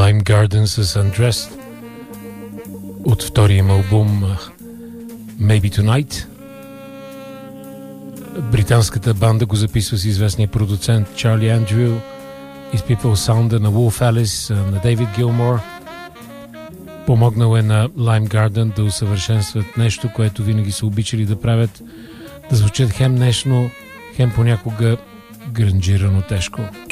Lime Garden с Undressed от втория им албум Maybe Tonight. Британската банда го записва с известния продуцент Чарли Андрю, изпипвал саунда на Wolf Alice, на Дейвид Гилмор. Помогнал е на Lime Garden да усъвършенстват нещо, което винаги са обичали да правят, да звучат хем нежно, хем понякога гранжирано тежко.